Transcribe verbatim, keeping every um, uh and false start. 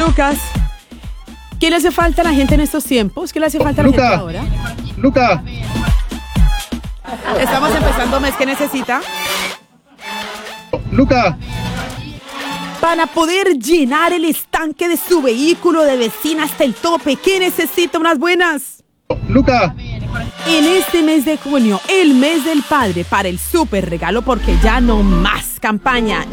Lucas, ¿qué le hace falta a la gente en estos tiempos? ¿Qué le hace falta a la Luca. gente ahora? Luca, Estamos empezando mes. ¿Qué necesita? Luca, Para poder llenar el estanque de su vehículo de benzina hasta el tope, ¿qué necesita? Unas buenas. Luca. En este mes de junio, el mes del padre, para el súper regalo, porque ya no más campaña.